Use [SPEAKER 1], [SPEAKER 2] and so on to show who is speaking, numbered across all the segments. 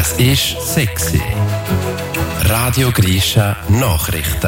[SPEAKER 1] Es ist sexy. Radio Grisha Nachrichten.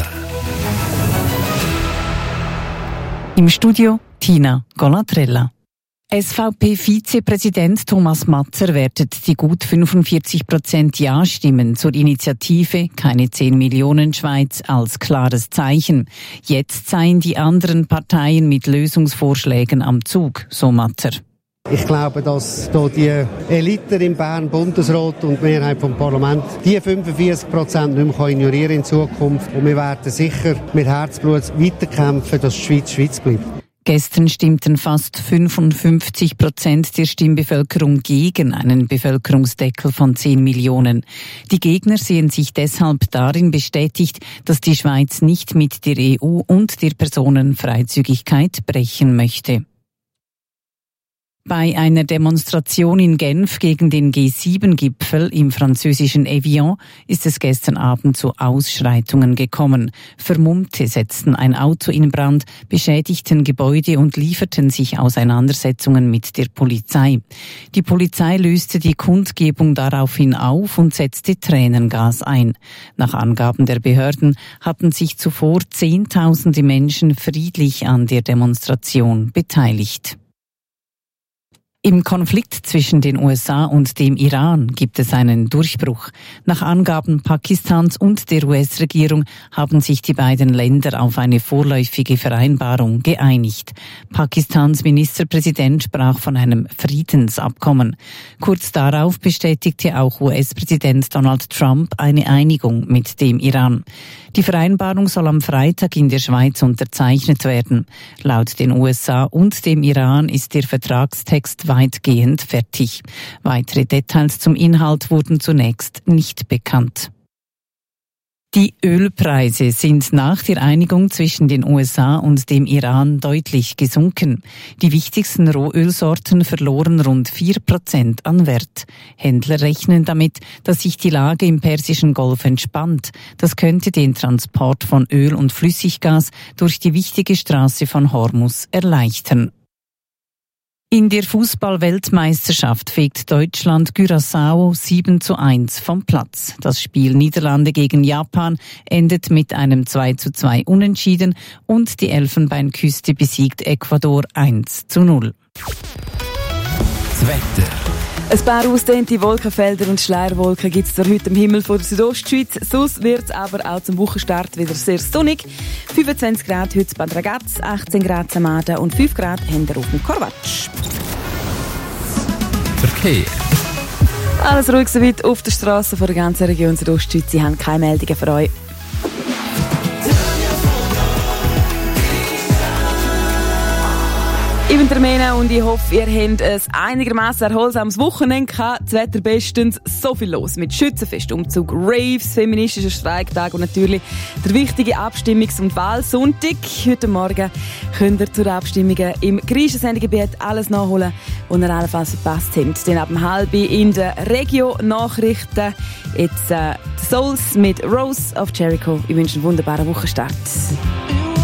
[SPEAKER 2] Im Studio Tina Golatrella. SVP-Vizepräsident Thomas Matzer wertet die gut 45% Ja-Stimmen zur Initiative Keine 10 Millionen Schweiz als klares Zeichen. Jetzt seien die anderen Parteien mit Lösungsvorschlägen am Zug, so Matzer.
[SPEAKER 3] Ich glaube, dass hier die Elite in Bern, Bundesrat und die Mehrheit vom Parlament die 45% nicht mehr ignorieren in Zukunft. Und wir werden sicher mit Herzblut weiterkämpfen, dass die Schweiz Schweiz bleibt.
[SPEAKER 2] Gestern stimmten fast 55% der Stimmbevölkerung gegen einen Bevölkerungsdeckel von 10 Millionen. Die Gegner sehen sich deshalb darin bestätigt, dass die Schweiz nicht mit der EU und der Personenfreizügigkeit brechen möchte. Bei einer Demonstration in Genf gegen den G7-Gipfel im französischen Evian ist es gestern Abend zu Ausschreitungen gekommen. Vermummte setzten ein Auto in Brand, beschädigten Gebäude und lieferten sich Auseinandersetzungen mit der Polizei. Die Polizei löste die Kundgebung daraufhin auf und setzte Tränengas ein. Nach Angaben der Behörden hatten sich zuvor Zehntausende Menschen friedlich an der Demonstration beteiligt. Im Konflikt zwischen den USA und dem Iran gibt es einen Durchbruch. Nach Angaben Pakistans und der US-Regierung haben sich die beiden Länder auf eine vorläufige Vereinbarung geeinigt. Pakistans Ministerpräsident sprach von einem Friedensabkommen. Kurz darauf bestätigte auch US-Präsident Donald Trump eine Einigung mit dem Iran. Die Vereinbarung soll am Freitag in der Schweiz unterzeichnet werden. Laut den USA und dem Iran ist der Vertragstext weitgehend fertig. Weitere Details zum Inhalt wurden zunächst nicht bekannt. Die Ölpreise sind nach der Einigung zwischen den USA und dem Iran deutlich gesunken. Die wichtigsten Rohölsorten verloren rund 4% an Wert. Händler rechnen damit, dass sich die Lage im Persischen Golf entspannt. Das könnte den Transport von Öl und Flüssiggas durch die wichtige Straße von Hormuz erleichtern. In der Fußball-Weltmeisterschaft fegt Deutschland Curaçao 7:1 vom Platz. Das Spiel Niederlande gegen Japan endet mit einem 2:2 Unentschieden und die Elfenbeinküste besiegt Ecuador 1:0.
[SPEAKER 1] Das Wetter.
[SPEAKER 4] Ein paar ausgedehnte Wolkenfelder und Schleierwolken gibt es heute im Himmel von der Südostschweiz. Sonst wird es aber auch zum Wochenstart wieder sehr sonnig. 25 Grad heute in Bad Ragaz, 18 Grad Samaden und 5 Grad Hender auf dem Korvatsch.
[SPEAKER 1] Verkehr.
[SPEAKER 4] Alles ruhig soweit auf der Straße von der ganzen Region Südostschweiz. Sie haben keine Meldungen für euch. Ich bin der Mena und ich hoffe, ihr habt ein einigermaßen erholsames Wochenende gehabt. Das Wetter bestens, so viel los mit Schützenfest, Umzug, Raves, feministischer Streiktag und natürlich der wichtige Abstimmungs- und Wahlsonntag. Heute Morgen könnt ihr zu den Abstimmungen im Grisha-Sendegebiet alles nachholen, was ihr allenfalls verpasst habt. Dann ab 12:30 in den Regio-Nachrichten. Jetzt Souls mit Rose of Jericho. Ich wünsche einen wunderbaren Wochenstart.